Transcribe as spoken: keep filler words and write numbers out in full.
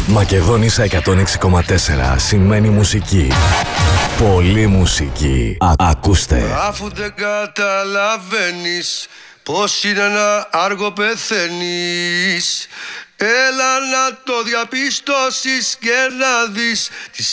Μακεδόνισσα εκατόν έξι κόμμα τέσσερα σημαίνει μουσική. Πολύ μουσική. Α, ακούστε. Αφού δεν καταλαβαίνεις πως είναι ένα άργο πεθαίνεις, έλα να το διαπιστώσεις και να δεις τις